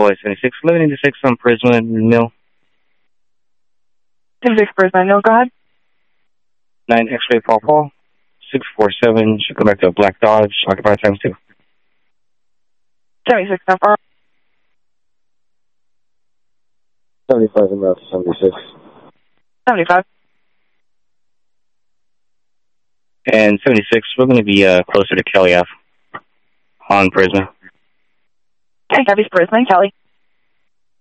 Boy 76, 1186 on Prisma Mill. 76 Prisma Mill, go ahead. 9 X-ray Paul. 647, should go back to a Black Dodge, occupied times 2. 76, how far? 75 and left, 76. 75. And 76, we're going to be closer to Kelly F. on Prisma. Okay, Kelly's Prisma, Kelly.